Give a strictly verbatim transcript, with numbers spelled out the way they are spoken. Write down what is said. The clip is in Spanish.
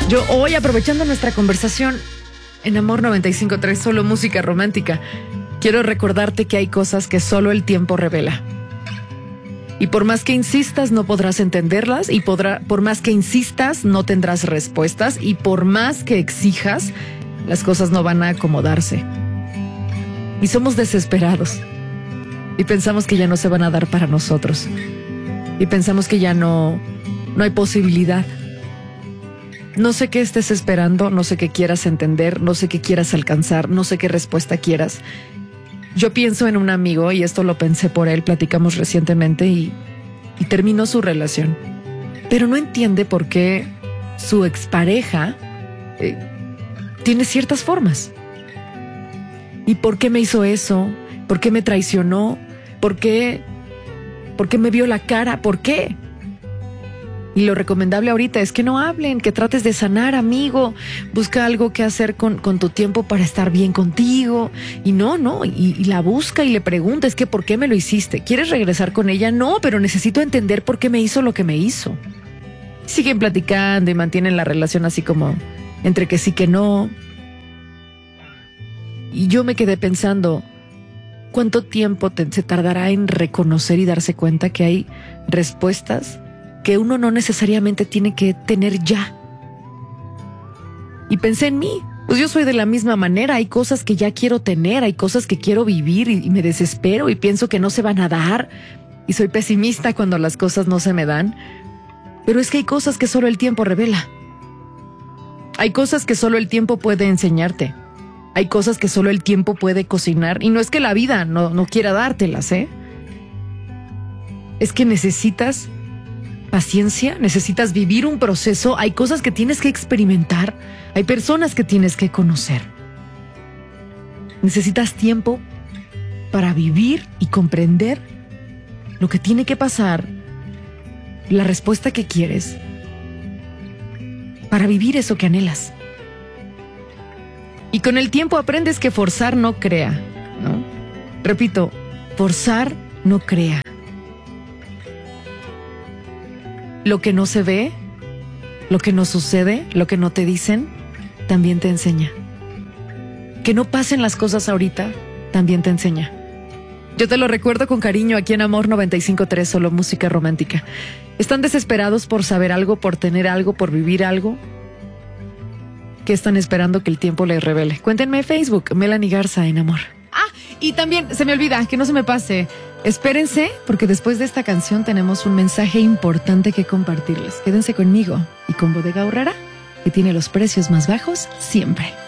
Yo hoy, aprovechando nuestra conversación en Amor noventa y cinco punto tres, solo música romántica, quiero recordarte que hay cosas que solo el tiempo revela. Y por más que insistas, no podrás entenderlas, y podrá, por más que insistas, no tendrás respuestas, y por más que exijas, las cosas no van a acomodarse. Y somos desesperados. Y pensamos que ya no se van a dar para nosotros. Y pensamos que ya no, no hay posibilidad. No sé qué estés esperando, no sé qué quieras entender, no sé qué quieras alcanzar, no sé qué respuesta quieras. Yo pienso en un amigo, y esto lo pensé por él, platicamos recientemente, y, y terminó su relación. Pero no entiende por qué su expareja eh, tiene ciertas formas. ¿Y por qué me hizo eso? ¿Por qué me traicionó? ¿Por qué? ¿Por qué me vio la cara? ¿Por qué? Y lo recomendable ahorita es que no hablen, que trates de sanar, amigo. Busca algo que hacer con, con tu tiempo para estar bien contigo. Y no, no, y, y la busca y le pregunta, es que ¿por qué me lo hiciste? ¿Quieres regresar con ella? No, pero necesito entender por qué me hizo lo que me hizo. Siguen platicando y mantienen la relación así como entre que sí que no. Y yo me quedé pensando, ¿cuánto tiempo te, se tardará en reconocer y darse cuenta que hay respuestas que uno no necesariamente tiene que tener ya? Y pensé en mí, pues yo soy de la misma manera. Hay cosas que ya quiero tener, hay cosas que quiero vivir, y, y me desespero y pienso que no se van a dar, y soy pesimista cuando las cosas no se me dan. Pero es que hay cosas que solo el tiempo revela. Hay cosas que solo el tiempo puede enseñarte. Hay cosas que solo el tiempo puede cocinar, y no es que la vida no, no quiera dártelas, ¿eh? Es que necesitas paciencia, necesitas vivir un proceso, hay cosas que tienes que experimentar, hay personas que tienes que conocer. Necesitas tiempo para vivir y comprender lo que tiene que pasar, la respuesta que quieres, para vivir eso que anhelas. Y con el tiempo aprendes que forzar no crea, ¿no? Repito, forzar no crea. Lo que no se ve, lo que no sucede, lo que no te dicen, también te enseña. Que no pasen las cosas ahorita, también te enseña. Yo te lo recuerdo con cariño aquí en Amor noventa y cinco punto tres, solo música romántica. ¿Están desesperados por saber algo, por tener algo, por vivir algo? ¿Qué están esperando que el tiempo les revele? Cuéntenme en Facebook, Melanie Garza en Amor. Ah, y también se me olvida, que no se me pase. Espérense, porque después de esta canción tenemos un mensaje importante que compartirles. Quédense conmigo y con Bodega Aurrera, que tiene los precios más bajos siempre.